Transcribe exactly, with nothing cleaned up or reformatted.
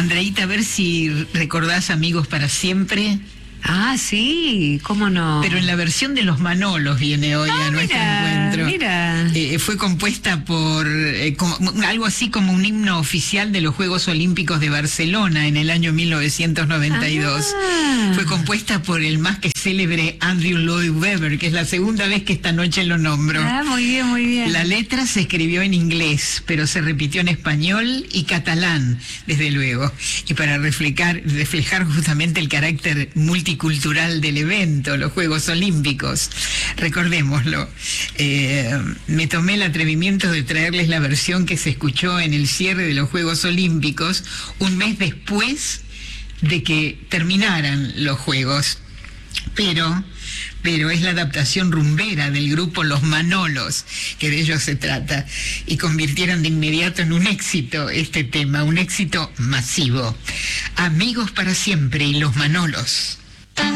Andreita, a ver si recordás Amigos para Siempre. Ah, sí, cómo no. Pero en la versión de los Manolos viene hoy ah, a nuestro mira, encuentro. Mira. Eh, fue compuesta por eh, como, algo así como un himno oficial de los Juegos Olímpicos de Barcelona en el año mil novecientos noventa y dos. Ah. Fue compuesta por el más que célebre Andrew Lloyd Webber, que es la segunda vez que esta noche lo nombro. Ah, muy bien, muy bien. La letra se escribió en inglés, pero se repitió en español y catalán, desde luego, y para reflejar, reflejar justamente el carácter multicultural del evento, los Juegos Olímpicos. Recordémoslo. Eh, me tomé el atrevimiento de traerles la versión que se escuchó en el cierre de los Juegos Olímpicos, un mes después de que terminaran los Juegos. Pero, pero es la adaptación rumbera del grupo Los Manolos, que de ellos se trata, y convirtieron de inmediato en un éxito este tema, un éxito masivo. Amigos para Siempre y Los Manolos.